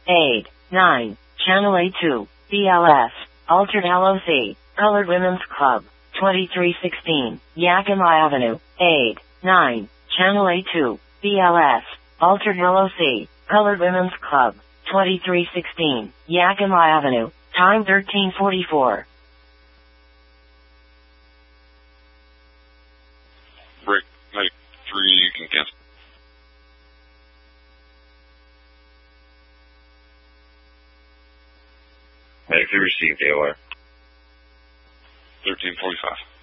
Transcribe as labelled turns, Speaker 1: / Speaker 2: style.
Speaker 1: 8, 9, Channel A2, BLS, Altered LOC, Colored Women's Club, 2316, Yakima Avenue, 8, 9, Channel A2, BLS, Altered LOC, Colored Women's Club, 2316, Yakima Avenue, time 1344.
Speaker 2: Break, Medic 3, you can cancel.
Speaker 3: Medic 3 received, AOR.
Speaker 2: 1345.